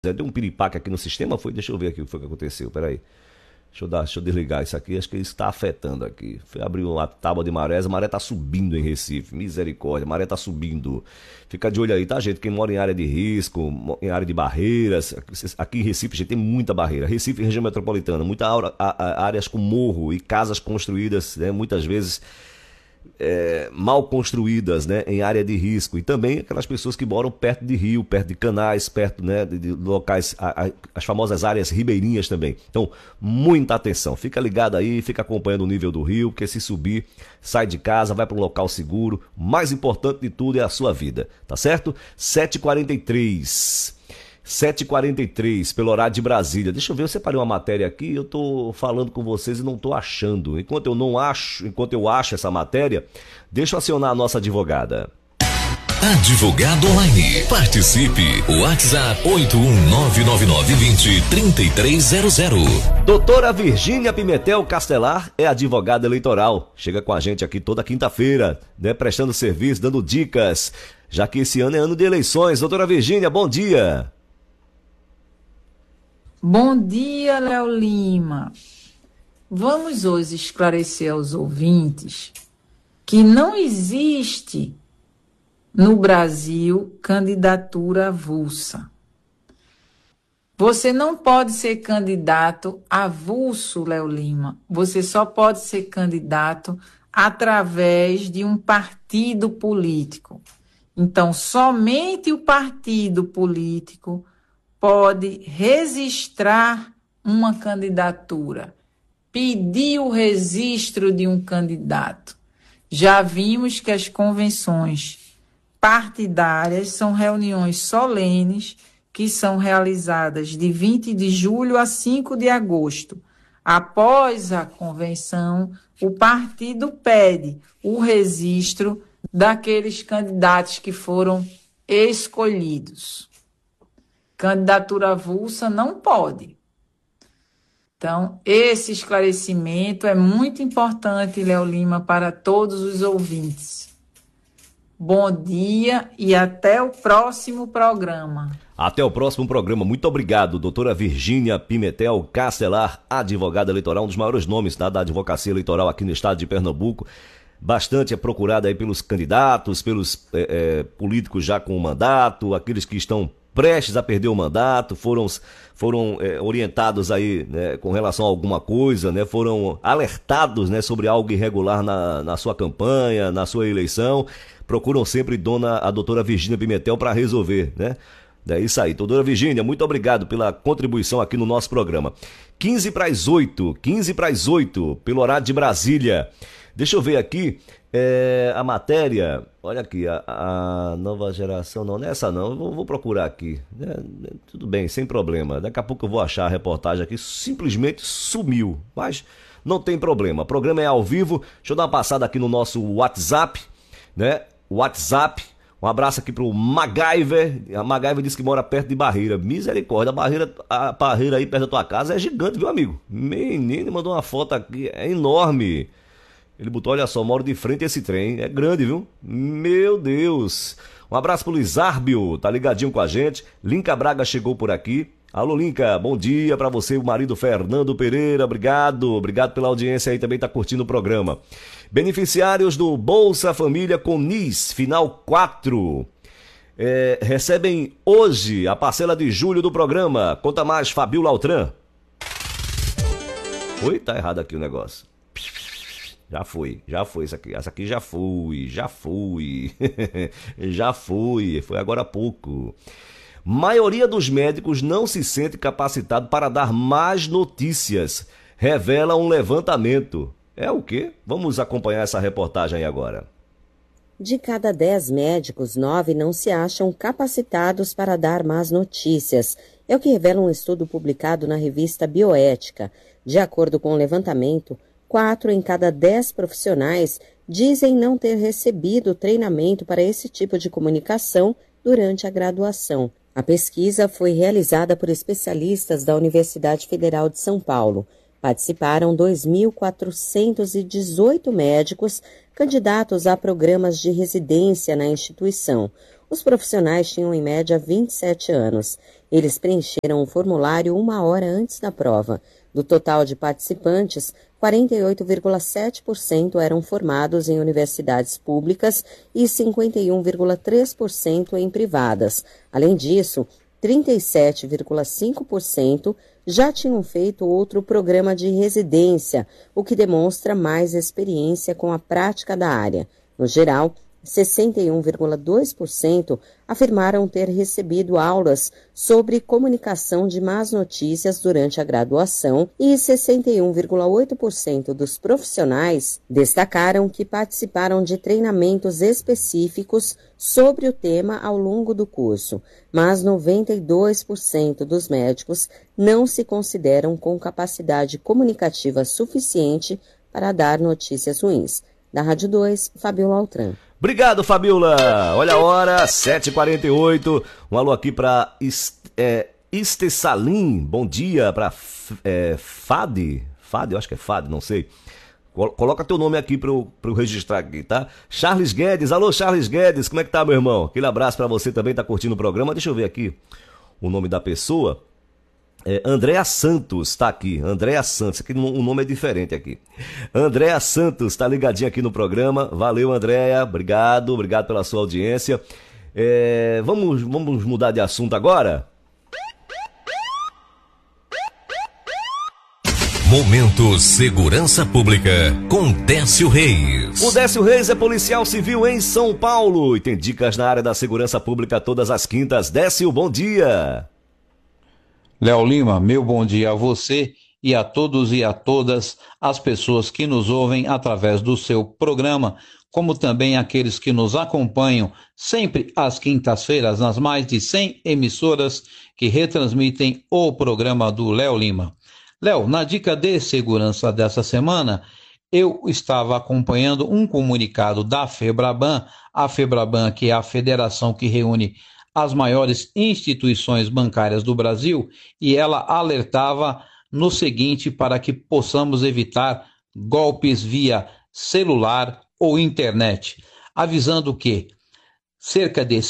Deu um piripaque aqui no sistema, foi? Deixa eu ver aqui o que foi que aconteceu, peraí. Deixa eu desligar isso aqui, acho que isso está afetando aqui. Foi abrir uma tábua de marés, a maré tá subindo em Recife, misericórdia, a maré tá subindo. Fica de olho aí, tá, gente? Quem mora em área de risco, em área de barreiras, aqui em Recife, gente, tem muita barreira. Recife, região metropolitana, muitas áreas com morro e casas construídas, né, muitas vezes mal construídas, né, em área de risco, e também aquelas pessoas que moram perto de rio, perto de canais, perto, né, de locais, as famosas áreas ribeirinhas também. Então, muita atenção, fica ligado aí, fica acompanhando o nível do rio, porque se subir, sai de casa, vai para um local seguro. O mais importante de tudo é a sua vida, tá certo? 7h43 pelo horário de Brasília. Deixa eu ver, eu separei uma matéria aqui, eu tô falando com vocês e não tô achando. Enquanto eu acho essa matéria, deixa eu acionar a nossa advogada. Advogado Online. Participe. WhatsApp 81999203300. Doutora Virgínia Pimentel Castelar é advogada eleitoral. Chega com a gente aqui toda quinta-feira, né, prestando serviço, dando dicas, já que esse ano é ano de eleições. Doutora Virgínia, bom dia. Bom dia, Léo Lima. Vamos hoje esclarecer aos ouvintes que não existe no Brasil candidatura avulsa. Você não pode ser candidato avulso, Léo Lima. Você só pode ser candidato através de um partido político. Então, somente o partido político pode registrar uma candidatura, pedir o registro de um candidato. Já vimos que as convenções partidárias são reuniões solenes que são realizadas de 20 de julho a 5 de agosto. Após a convenção, o partido pede o registro daqueles candidatos que foram escolhidos. Candidatura avulsa não pode. Então, esse esclarecimento é muito importante, Léo Lima, para todos os ouvintes. Bom dia e até o próximo programa. Até o próximo programa. Muito obrigado, doutora Virgínia Pimentel Castelar, advogada eleitoral, um dos maiores nomes, tá, da advocacia eleitoral aqui no estado de Pernambuco. Bastante procurada aí pelos candidatos, pelos políticos já com o mandato, aqueles que estão prestes a perder o mandato, foram orientados aí, né, com relação a alguma coisa, né, foram alertados, né, sobre algo irregular na sua campanha, na sua eleição, procuram sempre a doutora Virgínia Pimentel para resolver, né? É isso aí. Doutora Virgínia, muito obrigado pela contribuição aqui no nosso programa. 15h45, pelo horário de Brasília. Deixa eu ver aqui a matéria. Olha aqui, a nova geração, não é essa não, eu vou procurar aqui. Tudo bem, sem problema. Daqui a pouco eu vou achar a reportagem aqui, simplesmente sumiu. Mas não tem problema, o programa é ao vivo. Deixa eu dar uma passada aqui no nosso WhatsApp, né? WhatsApp. Um abraço aqui pro MacGyver. A MacGyver disse que mora perto de Barreira. Misericórdia, a barreira aí perto da tua casa é gigante, viu, amigo? Menino, mandou uma foto aqui, é enorme. Ele botou, olha só, moro de frente a esse trem. É grande, viu? Meu Deus. Um abraço pro Luiz Árbio, tá ligadinho com a gente. Linca Braga chegou por aqui. Alô, Linca, bom dia pra você, o marido Fernando Pereira. Obrigado pela audiência aí, também tá curtindo o programa. Beneficiários do Bolsa Família com NIS, final 4. Recebem hoje a parcela de julho do programa. Conta mais, Fabio Lautran. Oi, tá errado aqui o negócio. Já foi isso aqui. Essa aqui já fui. Já foi agora há pouco. Maioria dos médicos não se sente capacitado para dar mais notícias, revela um levantamento. É o quê? Vamos acompanhar essa reportagem aí agora. De cada 10 médicos, 9 não se acham capacitados para dar más notícias. É o que revela um estudo publicado na revista Bioética. De acordo com o levantamento, 4 em cada 10 profissionais dizem não ter recebido treinamento para esse tipo de comunicação durante a graduação. A pesquisa foi realizada por especialistas da Universidade Federal de São Paulo. Participaram 2.418 médicos candidatos a programas de residência na instituição. Os profissionais tinham em média 27 anos. Eles preencheram o formulário 1 hora antes da prova. Do total de participantes, 48,7% eram formados em universidades públicas e 51,3% em privadas. Além disso, 37,5% já tinham feito outro programa de residência, o que demonstra mais experiência com a prática da área. No geral, 61,2% afirmaram ter recebido aulas sobre comunicação de más notícias durante a graduação e 61,8% dos profissionais destacaram que participaram de treinamentos específicos sobre o tema ao longo do curso, mas 92% dos médicos não se consideram com capacidade comunicativa suficiente para dar notícias ruins. Da Rádio 2, Fabiola Altran. Obrigado, Fabiola. Olha a hora, 7h48. Um alô aqui para Istessalim. Bom dia para Fade, eu acho que é Fade, não sei. Coloca teu nome aqui para eu registrar aqui, tá? Charles Guedes. Alô, Charles Guedes. Como é que tá, meu irmão? Aquele abraço para você também, tá curtindo o programa. Deixa eu ver aqui o nome da pessoa. Andréa Santos tá aqui, Andréa Santos, aqui o nome é diferente aqui. Andréa Santos tá ligadinha aqui no programa, valeu Andréa, obrigado pela sua audiência. Vamos mudar de assunto agora? Momento Segurança Pública com Décio Reis. O Décio Reis é policial civil em São Paulo e tem dicas na área da segurança pública todas as quintas. Décio, bom dia. Léo Lima, meu bom dia a você e a todos e a todas as pessoas que nos ouvem através do seu programa, como também aqueles que nos acompanham sempre às quintas-feiras nas mais de 100 emissoras que retransmitem o programa do Léo Lima. Léo, na dica de segurança dessa semana, eu estava acompanhando um comunicado da FEBRABAN, a FEBRABAN, que é a federação que reúne as maiores instituições bancárias do Brasil, e ela alertava no seguinte para que possamos evitar golpes via celular ou internet, avisando que cerca de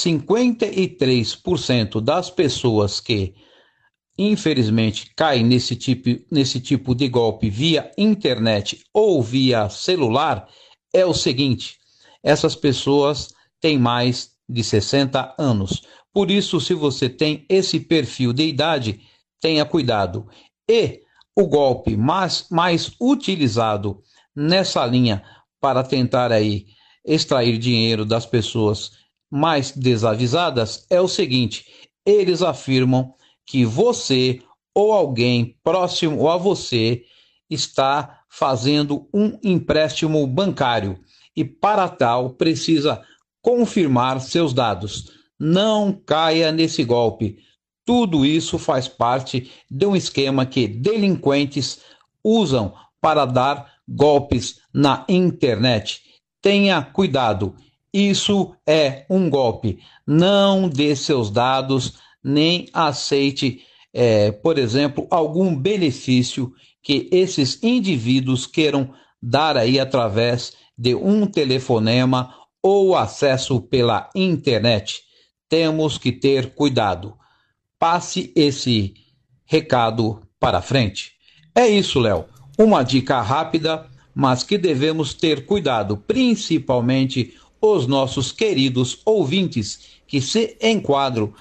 53% das pessoas que infelizmente caem nesse tipo de golpe via internet ou via celular é o seguinte: essas pessoas têm mais de 60 anos. Por isso, se você tem esse perfil de idade, tenha cuidado. E o golpe mais utilizado nessa linha para tentar aí extrair dinheiro das pessoas mais desavisadas é o seguinte: eles afirmam que você ou alguém próximo a você está fazendo um empréstimo bancário e para tal precisa confirmar seus dados. Não caia nesse golpe. Tudo isso faz parte de um esquema que delinquentes usam para dar golpes na internet. Tenha cuidado. Isso é um golpe. Não dê seus dados, nem aceite, por exemplo, algum benefício que esses indivíduos queiram dar aí através de um telefonema ou acesso pela internet. Temos que ter cuidado. Passe esse recado para frente. É isso, Léo. Uma dica rápida, mas que devemos ter cuidado, principalmente os nossos queridos ouvintes que se enquadram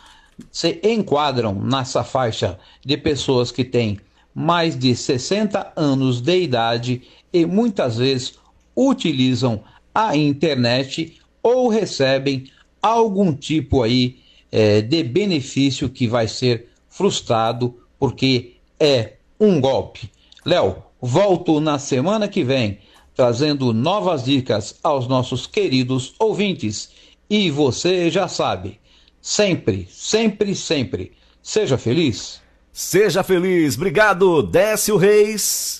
nessa faixa de pessoas que têm mais de 60 anos de idade e muitas vezes utilizam a internet ou recebem algum tipo aí de benefício que vai ser frustrado porque é um golpe. Léo, volto na semana que vem trazendo novas dicas aos nossos queridos ouvintes e você já sabe, sempre, sempre, sempre, seja feliz. Seja feliz. Obrigado, Décio Reis.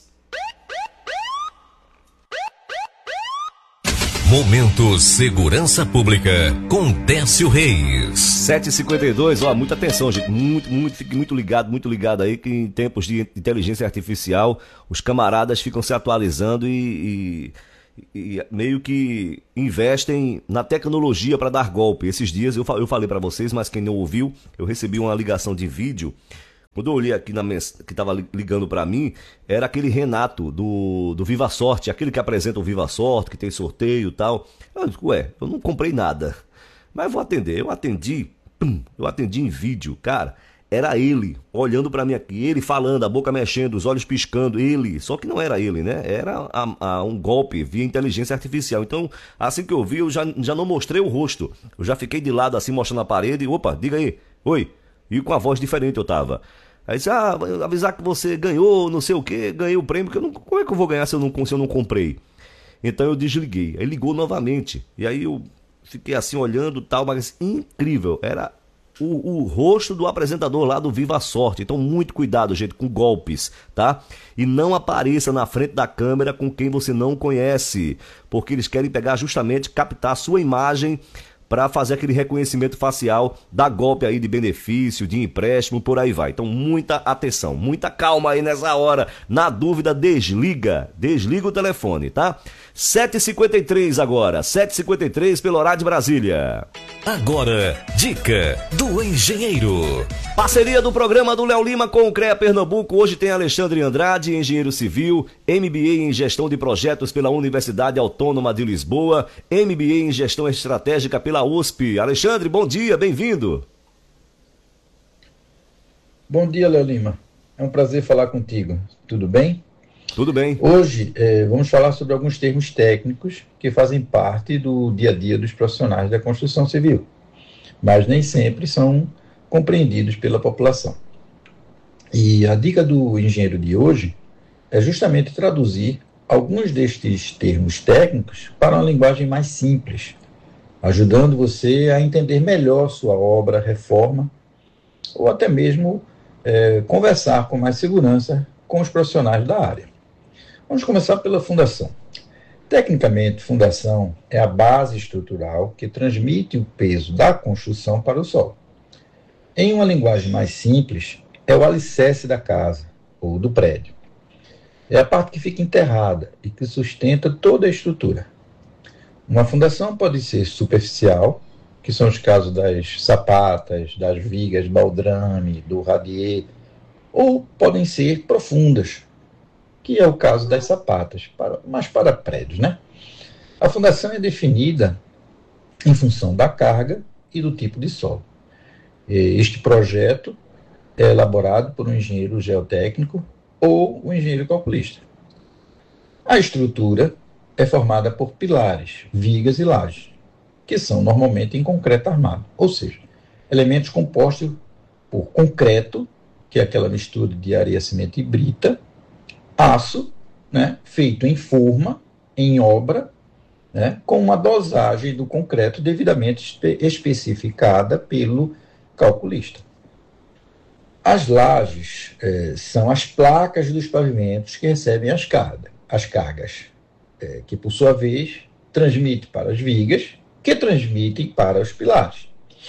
Momento Segurança Pública com Décio Reis. 7h52, muita atenção, gente. Fique muito ligado aí que em tempos de inteligência artificial os camaradas ficam se atualizando e e meio que investem na tecnologia para dar golpe. Esses dias eu falei para vocês, mas quem não ouviu, eu recebi uma ligação de vídeo. Quando eu olhei aqui que estava ligando para mim, era aquele Renato do Viva Sorte, aquele que apresenta o Viva Sorte, que tem sorteio e tal. Eu disse, eu não comprei nada, mas vou atender. Eu atendi em vídeo, cara. Era ele olhando para mim aqui, ele falando, a boca mexendo, os olhos piscando, ele. Só que não era ele, né? Era um golpe via inteligência artificial. Então, assim que eu vi, eu já não mostrei o rosto. Eu já fiquei de lado assim, mostrando a parede. Opa, diga aí. Oi. E com a voz diferente eu tava. Aí disse, avisar que você ganhou, não sei o que, ganhei o prêmio, como é que eu vou ganhar se eu não comprei? Então eu desliguei. Aí ligou novamente. E aí eu fiquei assim olhando e tal, mas incrível. Era o rosto do apresentador lá do Viva Sorte. Então muito cuidado, gente, com golpes, tá? E não apareça na frente da câmera com quem você não conhece, porque eles querem pegar justamente, captar a sua imagem para fazer aquele reconhecimento facial, dar golpe aí de benefício, de empréstimo, por aí vai. Então muita atenção, muita calma aí nessa hora. Na dúvida, desliga o telefone, tá? 7h53 agora, 7h53 pelo horário de Brasília. Agora, dica do engenheiro. Parceria do programa do Léo Lima com o CREA Pernambuco. Hoje tem Alexandre Andrade, engenheiro civil, MBA em gestão de projetos pela Universidade Autônoma de Lisboa, MBA em gestão estratégica pela USP. Alexandre, bom dia, bem-vindo. Bom dia, Léo Lima. É um prazer falar contigo. Tudo bem? Tudo bem. Hoje vamos falar sobre alguns termos técnicos que fazem parte do dia a dia dos profissionais da construção civil, mas nem sempre são compreendidos pela população. E a dica do engenheiro de hoje é justamente traduzir alguns destes termos técnicos para uma linguagem mais simples, ajudando você a entender melhor sua obra, reforma, ou até mesmo conversar com mais segurança com os profissionais da área. Vamos começar pela fundação. Tecnicamente, fundação é a base estrutural que transmite o peso da construção para o solo. Em uma linguagem mais simples, é o alicerce da casa ou do prédio. É a parte que fica enterrada e que sustenta toda a estrutura. Uma fundação pode ser superficial, que são os casos das sapatas, das vigas, baldrame, do radier, ou podem ser profundas, que é o caso das sapatas, mas para prédios, né? A fundação é definida em função da carga e do tipo de solo. Este projeto é elaborado por um engenheiro geotécnico ou um engenheiro calculista. A estrutura é formada por pilares, vigas e lajes, que são normalmente em concreto armado, ou seja, elementos compostos por concreto, que é aquela mistura de areia, cimento e brita, aço, né, feito em forma, em obra, né, com uma dosagem do concreto devidamente especificada pelo calculista. As lajes são as placas dos pavimentos que recebem as cargas, que por sua vez transmitem para as vigas, que transmitem para os pilares.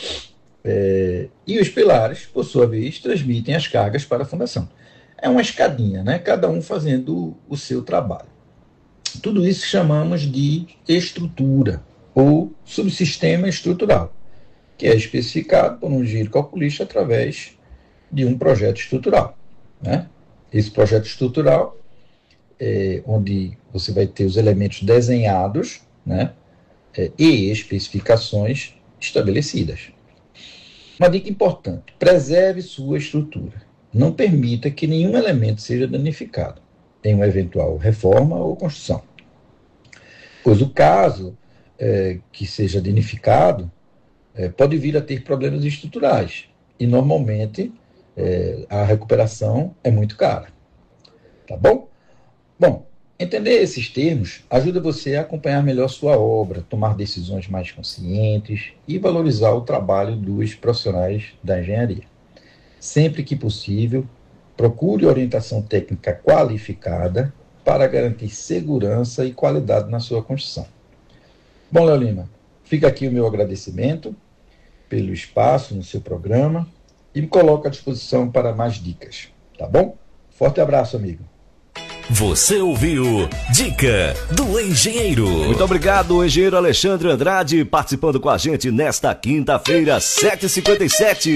E os pilares, por sua vez, transmitem as cargas para a fundação. É uma escadinha, né? Cada um fazendo o seu trabalho. Tudo isso chamamos de estrutura ou subsistema estrutural, que é especificado por um engenheiro calculista através de um projeto estrutural, né? Esse projeto estrutural é onde você vai ter os elementos desenhados, né? E especificações estabelecidas. Uma dica importante: preserve sua estrutura. Não permita que nenhum elemento seja danificado em uma eventual reforma ou construção, pois o caso que seja danificado pode vir a ter problemas estruturais e normalmente a recuperação é muito cara. Tá bom? Bom, entender esses termos ajuda você a acompanhar melhor sua obra, tomar decisões mais conscientes e valorizar o trabalho dos profissionais da engenharia. Sempre que possível, procure orientação técnica qualificada para garantir segurança e qualidade na sua construção. Bom, Léo Lima, fica aqui o meu agradecimento pelo espaço no seu programa e me coloco à disposição para mais dicas, tá bom? Forte abraço, amigo. Você ouviu Dica do Engenheiro. Muito obrigado, engenheiro Alexandre Andrade, participando com a gente nesta quinta-feira, 7h57.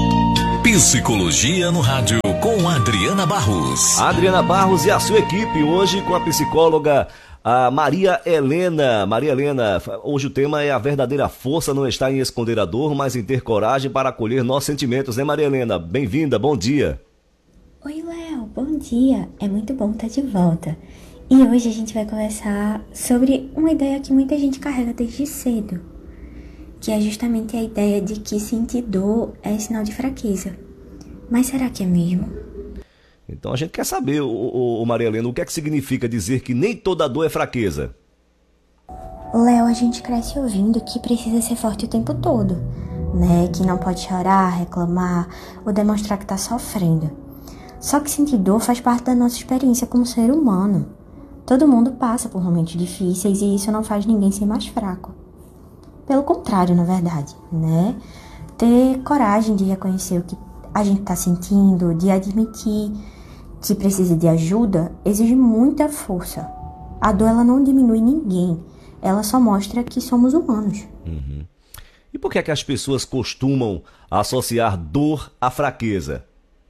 Psicologia no Rádio com Adriana Barros. Adriana Barros e a sua equipe, hoje com a psicóloga a Maria Helena. Maria Helena, hoje o tema é a verdadeira força não está em esconder a dor, mas em ter coragem para acolher nossos sentimentos, né, Maria Helena? Bem-vinda, bom dia. Oi, Léo, bom dia. É muito bom estar de volta. E hoje a gente vai conversar sobre uma ideia que muita gente carrega desde cedo, que é justamente a ideia de que sentir dor é sinal de fraqueza. Mas será que é mesmo? Então a gente quer saber, Maria Helena, o que é que significa dizer que nem toda dor é fraqueza? Léo, a gente cresce ouvindo que precisa ser forte o tempo todo, né? Que não pode chorar, reclamar ou demonstrar que tá sofrendo. Só que sentir dor faz parte da nossa experiência como ser humano. Todo mundo passa por momentos difíceis e isso não faz ninguém ser mais fraco. Pelo contrário, na verdade, né? Ter coragem de reconhecer o que a gente tá sentindo, de admitir que precisa de ajuda, exige muita força. A dor, ela não diminui ninguém. Ela só mostra que somos humanos. Uhum. E por que é que as pessoas costumam associar dor à fraqueza?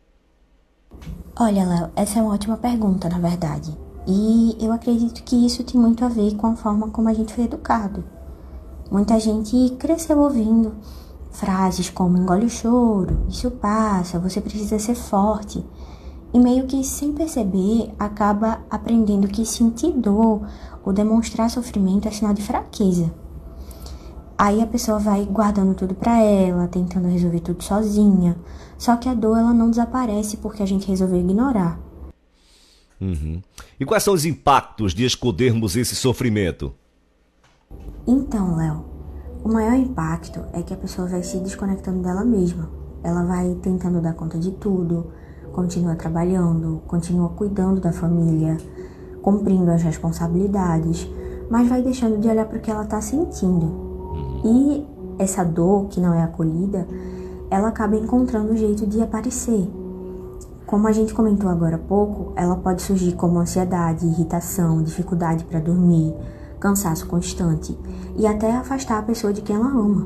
Olha, Léo, essa é uma ótima pergunta, na verdade. E eu acredito que isso tem muito a ver com a forma como a gente foi educado. Muita gente cresceu ouvindo frases como engole o choro, isso passa, você precisa ser forte. E meio que sem perceber, acaba aprendendo que sentir dor ou demonstrar sofrimento é sinal de fraqueza. Aí a pessoa vai guardando tudo pra ela, tentando resolver tudo sozinha. Só que a dor, ela não desaparece porque a gente resolveu ignorar. Uhum. E quais são os impactos de escondermos esse sofrimento? Então, Léo, o maior impacto é que a pessoa vai se desconectando dela mesma. Ela vai tentando dar conta de tudo, continua trabalhando, continua cuidando da família, cumprindo as responsabilidades, mas vai deixando de olhar para o que ela está sentindo. E essa dor que não é acolhida, ela acaba encontrando um jeito de aparecer. Como a gente comentou agora há pouco, ela pode surgir como ansiedade, irritação, dificuldade para dormir, cansaço constante e até afastar a pessoa de quem ela ama.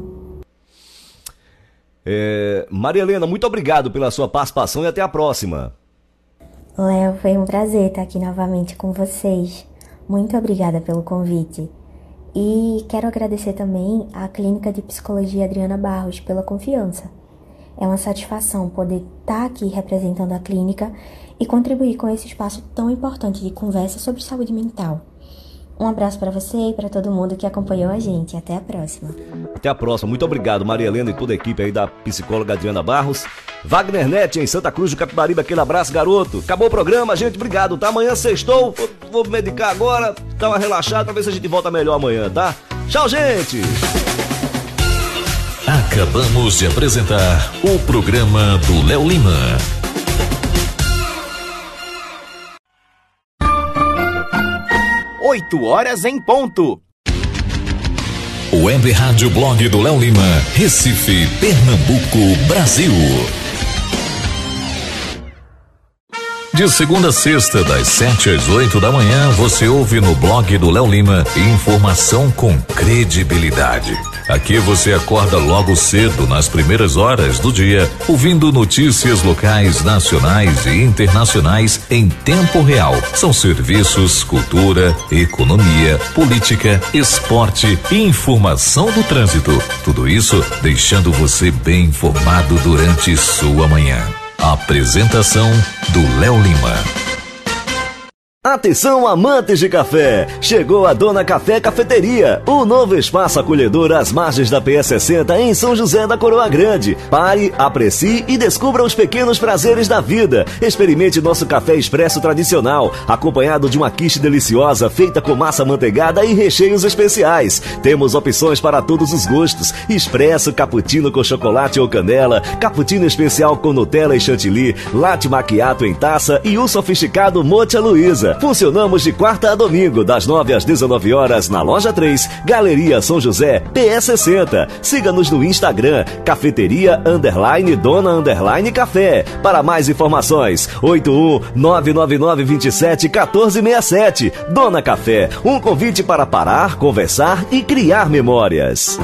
Maria Helena, muito obrigado pela sua participação e até a próxima. Léo, foi um prazer estar aqui novamente com vocês. Muito obrigada pelo convite. E quero agradecer também à Clínica de Psicologia Adriana Barros pela confiança. É uma satisfação poder estar aqui representando a clínica e contribuir com esse espaço tão importante de conversa sobre saúde mental. Um abraço para você e para todo mundo que acompanhou a gente. Até a próxima. Até a próxima. Muito obrigado, Maria Helena e toda a equipe aí da psicóloga Adriana Barros. Wagner Net, em Santa Cruz do Capibaribe, aquele abraço, garoto. Acabou o programa, gente. Obrigado, tá? Amanhã sextou. Vou me medicar agora, dar uma relaxada pra ver se a gente volta melhor amanhã, tá? Tchau, gente! Acabamos de apresentar o programa do Léo Lima. 8h em ponto. Web Rádio Blog do Léo Lima, Recife, Pernambuco, Brasil. De segunda a sexta, das 7 às 8 da manhã, você ouve no blog do Léo Lima informação com credibilidade. Aqui você acorda logo cedo, nas primeiras horas do dia, ouvindo notícias locais, nacionais e internacionais em tempo real. São serviços, cultura, economia, política, esporte e informação do trânsito. Tudo isso deixando você bem informado durante sua manhã. Apresentação do Léo Lima. Atenção, amantes de café! Chegou a Dona Café Cafeteria, o novo espaço acolhedor às margens da PS60 em São José da Coroa Grande. Pare, aprecie e descubra os pequenos prazeres da vida. Experimente nosso café expresso tradicional, acompanhado de uma quiche deliciosa feita com massa manteigada e recheios especiais. Temos opções para todos os gostos: expresso, cappuccino com chocolate ou canela, cappuccino especial com Nutella e chantilly, latte macchiato em taça e o sofisticado Mocha Luisa. Funcionamos de quarta a domingo, das 9 às 19 horas, na Loja 3, Galeria São José, PS60. Siga-nos no Instagram, cafeteria_dona_café. Para mais informações, 81-999-27-1467. Dona Café, um convite para parar, conversar e criar memórias.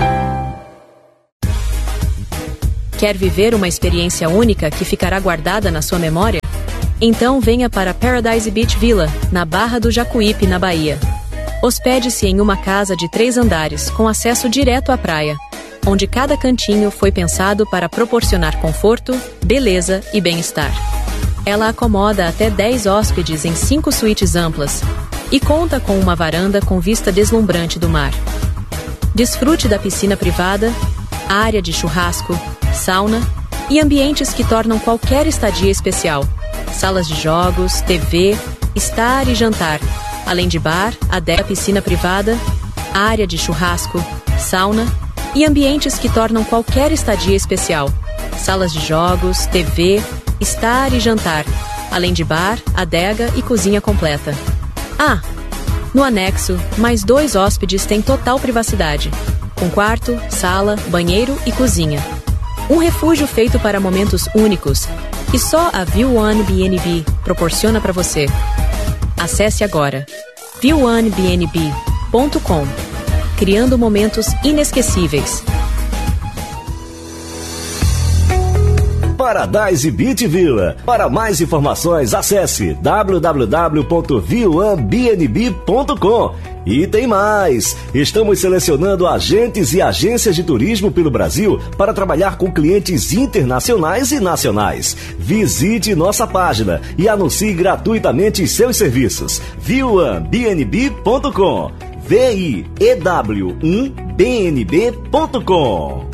Quer viver uma experiência única que ficará guardada na sua memória? Então venha para Paradise Beach Villa, na Barra do Jacuípe, na Bahia. Hospede-se em uma casa de 3 andares, com acesso direto à praia, onde cada cantinho foi pensado para proporcionar conforto, beleza e bem-estar. Ela acomoda até 10 hóspedes em 5 suítes amplas e conta com uma varanda com vista deslumbrante do mar. Desfrute da piscina privada, área de churrasco, sauna e ambientes que tornam qualquer estadia especial. Salas de jogos, TV, estar e jantar, além de bar, adega, piscina privada, área de churrasco, sauna e ambientes que tornam qualquer estadia especial. Salas de jogos, TV, estar e jantar, além de bar, adega e cozinha completa. Ah, no anexo, mais 2 hóspedes têm total privacidade, com quarto, sala, banheiro e cozinha. Um refúgio feito para momentos únicos que só a View One BNB proporciona para você. Acesse agora view1bnb.com, criando momentos inesquecíveis. Paradise Beach Villa. Para mais informações, acesse www.view1bnb.com. E tem mais! Estamos selecionando agentes e agências de turismo pelo Brasil para trabalhar com clientes internacionais e nacionais. Visite nossa página e anuncie gratuitamente seus serviços. view1bnb.com. VIEW1BNB.com.